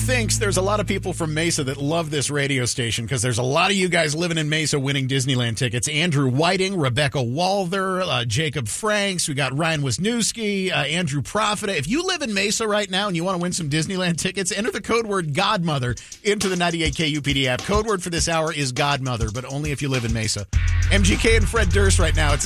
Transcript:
thinks there's a lot of people from Mesa that love this radio station because there's a lot of you guys living in Mesa winning Disneyland tickets. Andrew Whiting, Rebecca Walther, Jacob Franks. We got Ryan Wisniewski, Andrew Profita. If you live in Mesa right now and you want to win some Disneyland tickets, enter the code word Godmother into the 98 KUPD app. Code word for this hour is Godmother, but only if you live in Mesa. MGK and Fred Durst right now. It's